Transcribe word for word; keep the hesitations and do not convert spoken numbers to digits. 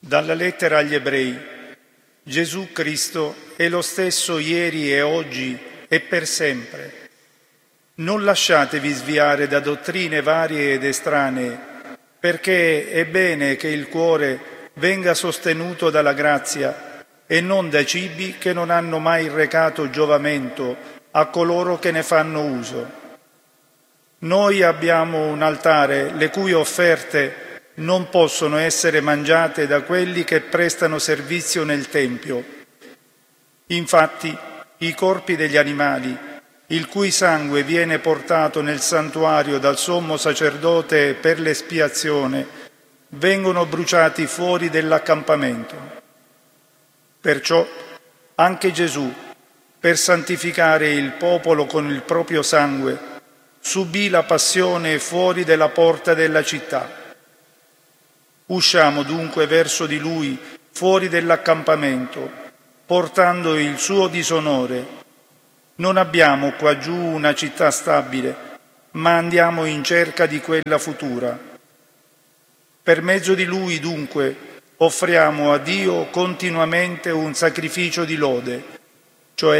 Dalla lettera agli Ebrei. Gesù Cristo è lo stesso ieri e oggi e per sempre. Non lasciatevi sviare da dottrine varie ed estranee, perché è bene che il cuore venga sostenuto dalla grazia e non da cibi che non hanno mai recato giovamento a coloro che ne fanno uso. Noi abbiamo un altare le cui offerte non possono essere mangiate da quelli che prestano servizio nel Tempio. Infatti, i corpi degli animali, il cui sangue viene portato nel santuario dal sommo sacerdote per l'espiazione, vengono bruciati fuori dell'accampamento. Perciò anche Gesù, per santificare il popolo con il proprio sangue, subì la passione fuori della porta della città. Usciamo dunque verso di lui fuori dell'accampamento, portando il suo disonore. Non abbiamo qua giù una città stabile, ma andiamo in cerca di quella futura. Per mezzo di lui, dunque, offriamo a Dio continuamente un sacrificio di lode,